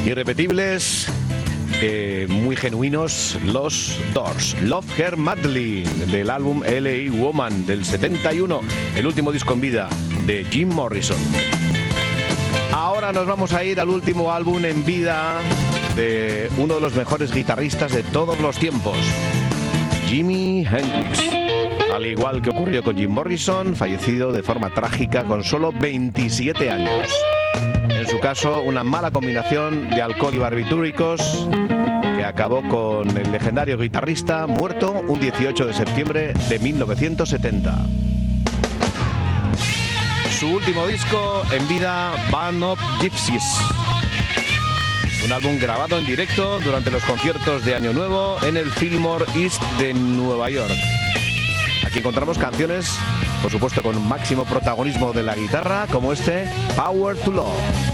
Irrepetibles, muy genuinos, los Doors. Love Her Madly, del álbum L.A. Woman del 71, el último disco en vida de Jim Morrison. Ahora nos vamos a ir al último álbum en vida de uno de los mejores guitarristas de todos los tiempos, Jimi Hendrix. Al igual que ocurrió con Jim Morrison, fallecido de forma trágica con solo 27 años. En su caso, una mala combinación de alcohol y barbitúricos que acabó con el legendario guitarrista muerto un 18 de septiembre de 1970. Su último disco en vida, Band of Gypsies. Un álbum grabado en directo durante los conciertos de Año Nuevo en el Fillmore East de Nueva York. Aquí encontramos canciones, por supuesto, con máximo protagonismo de la guitarra, como este Power to Love.